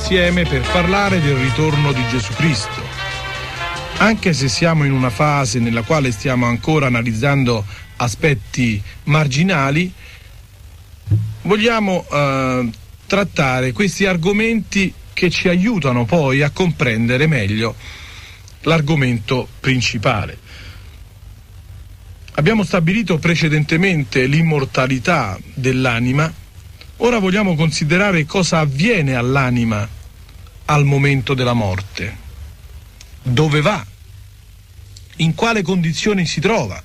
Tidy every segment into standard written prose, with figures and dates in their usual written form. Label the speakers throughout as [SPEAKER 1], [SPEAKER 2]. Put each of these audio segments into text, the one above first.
[SPEAKER 1] insieme per parlare del ritorno di Gesù Cristo. Anche se siamo in una fase nella quale stiamo ancora analizzando aspetti marginali, vogliamo trattare questi argomenti che ci aiutano poi a comprendere meglio l'argomento principale. Abbiamo stabilito precedentemente l'immortalità dell'anima. Ora vogliamo considerare cosa avviene all'anima al momento della morte. Dove va? In quale condizioni si trova?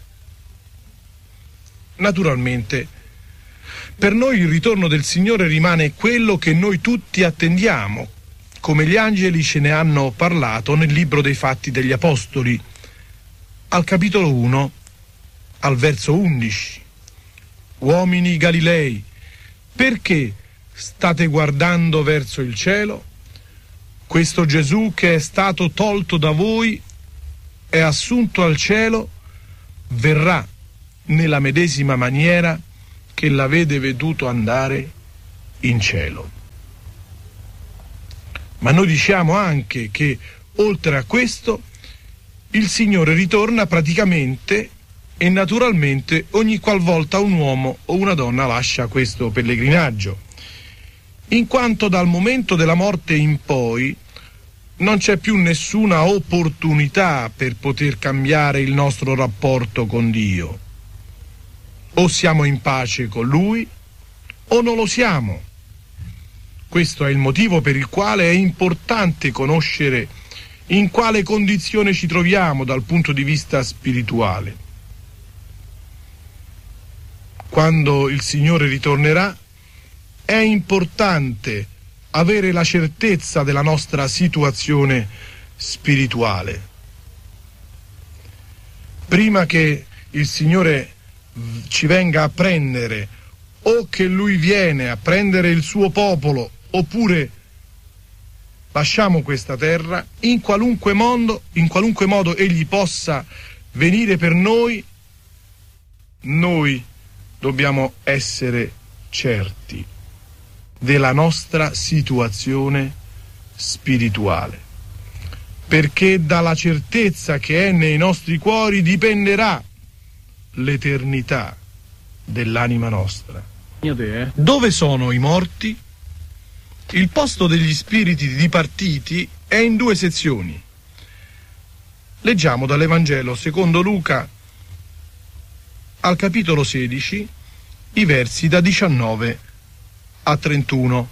[SPEAKER 1] Naturalmente, per noi il ritorno del Signore rimane quello che noi tutti attendiamo, come gli angeli ce ne hanno parlato nel libro dei Fatti degli Apostoli, al capitolo 1, al verso 11. Uomini Galilei, perché state guardando verso il cielo? Questo Gesù che è stato tolto da voi è assunto al cielo, verrà nella medesima maniera che l'avete veduto andare in cielo. Ma noi diciamo anche che oltre a questo il Signore ritorna praticamente e naturalmente ogni qualvolta un uomo o una donna lascia questo pellegrinaggio, in quanto dal momento della morte in poi non c'è più nessuna opportunità per poter cambiare il nostro rapporto con Dio. O siamo in pace con Lui o non lo siamo. Questo è il motivo per il quale è importante conoscere in quale condizione ci troviamo dal punto di vista spirituale. Quando il Signore ritornerà, è importante avere la certezza della nostra situazione spirituale. Prima che il Signore ci venga a prendere, o che Lui viene a prendere il suo popolo, oppure lasciamo questa terra, in qualunque modo Egli possa venire per noi, noi dobbiamo essere certi della nostra situazione spirituale, perché dalla certezza che è nei nostri cuori dipenderà l'eternità dell'anima nostra. Dove sono i morti? Il posto degli spiriti dipartiti è in due sezioni. Leggiamo dall'Evangelo secondo Luca al capitolo 16, i versi da 19 a 31.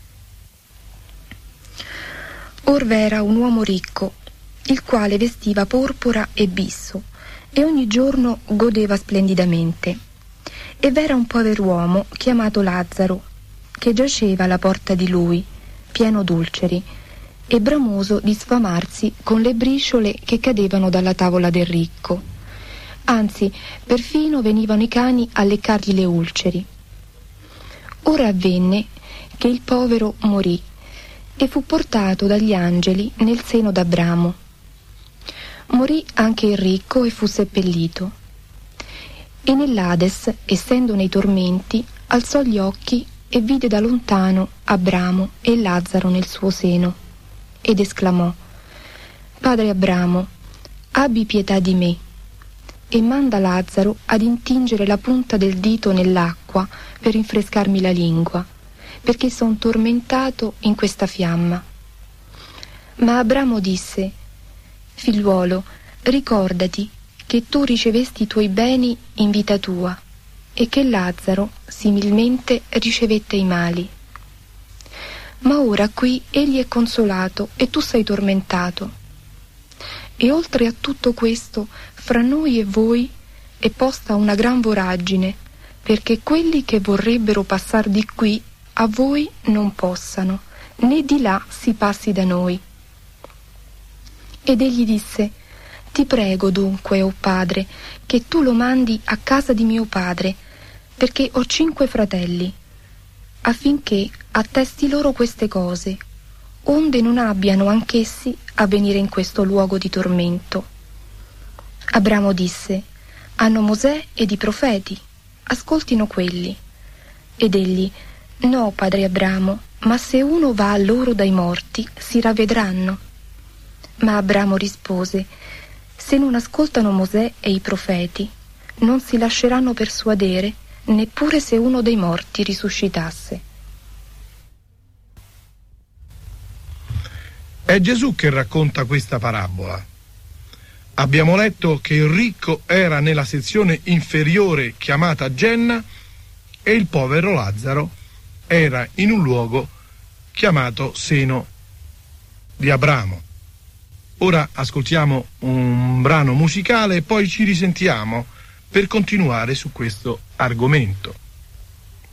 [SPEAKER 2] Or v'era un uomo ricco, il quale vestiva porpora e bisso, e ogni giorno godeva splendidamente. E v'era un pover'uomo chiamato Lazzaro, che giaceva alla porta di lui, pieno d'ulceri, e bramoso di sfamarsi con le briciole che cadevano dalla tavola del ricco. Anzi, perfino venivano i cani a leccargli le ulceri. Ora avvenne che il povero morì e fu portato dagli angeli nel seno d'Abramo. Morì anche il ricco e fu seppellito. E nell'Ades, essendo nei tormenti, alzò gli occhi e vide da lontano Abramo e Lazzaro nel suo seno, ed esclamò: Padre Abramo, abbi pietà di me, e manda Lazzaro ad intingere la punta del dito nell'acqua per rinfrescarmi la lingua, perché son tormentato in questa fiamma. Ma Abramo disse: Figliuolo, ricordati che tu ricevesti i tuoi beni in vita tua, e che Lazzaro similmente ricevette i mali. Ma ora qui egli è consolato e tu sei tormentato. E oltre a tutto questo, fra noi e voi è posta una gran voragine, perché quelli che vorrebbero passar di qui a voi non possano, né di là si passi da noi. Ed egli disse: Ti prego dunque, o padre, che tu lo mandi a casa di mio padre, perché ho 5 fratelli, affinché attesti loro queste cose, onde non abbiano anch'essi a venire in questo luogo di tormento. Abramo disse: Hanno Mosè ed i profeti, ascoltino quelli. Ed egli: No, padre Abramo, ma se uno va a loro dai morti, si ravvedranno. Ma Abramo rispose: se non ascoltano Mosè e i profeti, non si lasceranno persuadere, neppure se uno dei morti risuscitasse.
[SPEAKER 1] È Gesù che racconta questa parabola. Abbiamo letto che il ricco era nella sezione inferiore chiamata Genna e il povero Lazzaro era in un luogo chiamato seno di Abramo. Ora ascoltiamo un brano musicale e poi ci risentiamo per continuare su questo argomento.